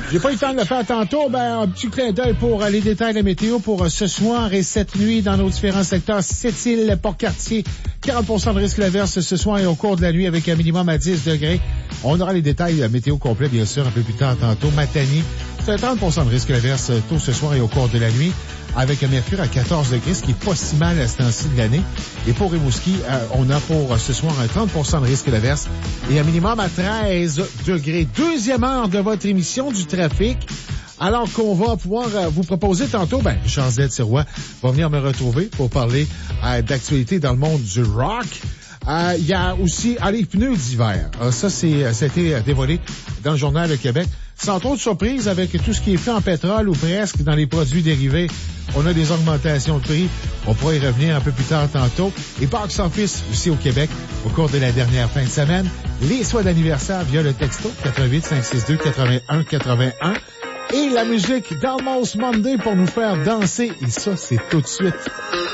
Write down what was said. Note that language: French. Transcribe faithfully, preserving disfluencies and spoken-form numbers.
J'ai pas eu le temps de le faire tantôt. Ben, un petit clin d'œil pour les détails de la météo pour ce soir et cette nuit dans nos différents secteurs. Sept-Îles, Port-Cartier, quarante pour cent de risque d'averse ce soir et au cours de la nuit avec un minimum à dix degrés. On aura les détails météo complets, bien sûr, un peu plus tard tantôt. Matanie, c'est trente pour cent de risque d'averse tôt ce soir et au cours de la nuit avec un mercure à quatorze degrés, ce qui est pas si mal à ce temps-ci de l'année. Et pour Rimouski, euh, on a pour ce soir un trente pour cent de risque d'averse et un minimum à treize degrés. Deuxième heure de votre émission du trafic. Alors qu'on va pouvoir euh, vous proposer tantôt, ben, Charles-Z Sirois va venir me retrouver pour parler euh, d'actualité dans le monde du rock. Il euh, y a aussi ah, les pneus d'hiver. Euh, ça, c'est, ça a été dévoilé dans le Journal de Québec. Sans trop de surprise avec tout ce qui est fait en pétrole ou presque dans les produits dérivés. On a des augmentations de prix. On pourra y revenir un peu plus tard tantôt. Et Box Office aussi au Québec au cours de la dernière fin de semaine. Les soins d'anniversaire via le texto quatre huit cinq six deux quatre-vingt-un quatre-vingt-un. Et la musique d'Almost Monday pour nous faire danser. Et ça, c'est tout de suite.